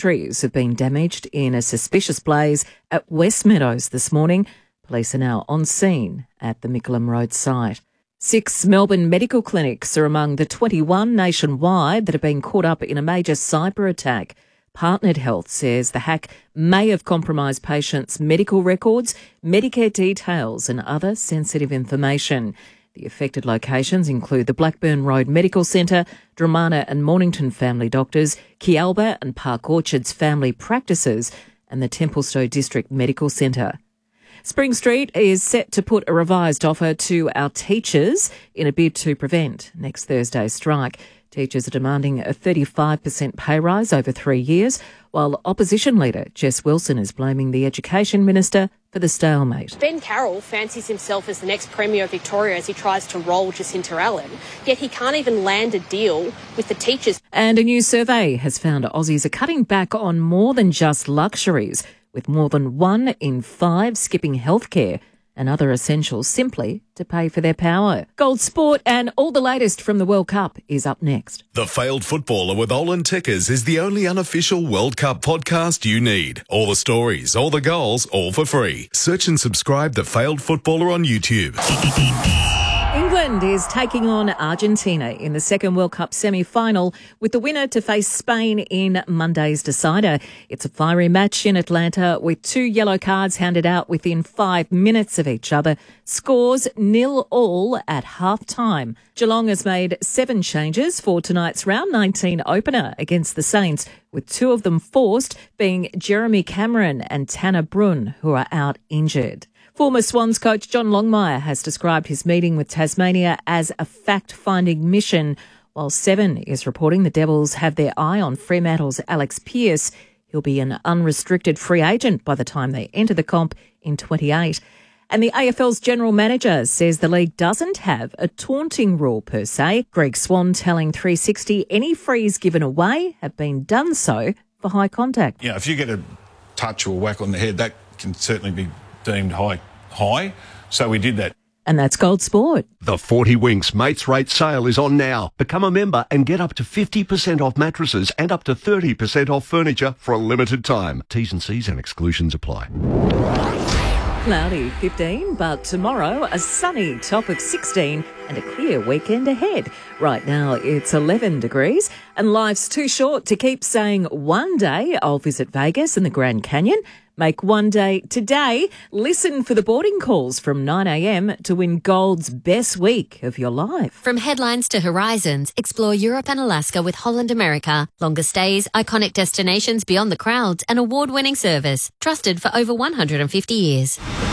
batteries have been damaged in a suspicious blaze at West Meadows this morning. Police are now on scene at the Mickleham Road site. 6 Melbourne medical clinics are among the 21 nationwide that have been caught up in a major cyber attack. Partnered Health says the hack may have compromised patients' medical records, Medicare details and other sensitive information. The affected locations include the Blackburn Road Medical Centre, Dramana and Mornington Family Doctors, Kialba and Park Orchards Family Practices and the Templestowe District Medical Centre. Spring Street is set to put a revised offer to our teachers in a bid to prevent next Thursday's strike. Teachers are demanding a 35% pay rise over 3 years, while opposition leader Jess Wilson is blaming the Education Minister for the stalemate. Ben Carroll fancies himself as the next Premier of Victoria as he tries to roll Jacinta Allen, yet he can't even land a deal with the teachers. And a new survey has found Aussies are cutting back on more than just luxuries, with more than 1 in 5 skipping healthcare and other essentials simply to pay for their power. Gold Sport and all the latest from the World Cup is up next. The Failed Footballer with Olin Tickers is the only unofficial World Cup podcast you need. All the stories, all the goals, all for free. Search and subscribe The Failed Footballer on YouTube. England is taking on Argentina in the second World Cup semi-final, with the winner to face Spain in Monday's decider. It's a fiery match in Atlanta with 2 yellow cards handed out within 5 minutes of each other. Scores 0-0 at half-time. Geelong has made 7 changes for tonight's round 19 opener against the Saints, with 2 of them forced, being Jeremy Cameron and Tanner Brun, who are out injured. Former Swans coach John Longmire has described his meeting with Tasmania as a fact-finding mission, while Seven is reporting the Devils have their eye on Fremantle's Alex Pearce. He'll be an unrestricted free agent by the time they enter the comp in 28. And the AFL's general manager says the league doesn't have a taunting rule per se. Greg Swan telling 360 any frees given away have been done so for high contact. Yeah, if you get a touch or whack on the head, that can certainly be deemed high, so we did that. And that's Gold Sport. The 40 Winks Mates Rate sale is on now. Become a member and get up to 50% off mattresses and up to 30% off furniture for a limited time. T's and C's and exclusions apply. Cloudy 15, but tomorrow a sunny top of 16 and a clear weekend ahead. Right now it's 11 degrees and life's too short to keep saying one day I'll visit Vegas and the Grand Canyon. Make one day today. Listen for the boarding calls from 9 a.m. to win Gold's best week of your life. From headlines to horizons, explore Europe and Alaska with Holland America. Longer stays, iconic destinations beyond the crowds, and award-winning service. Trusted for over 150 years.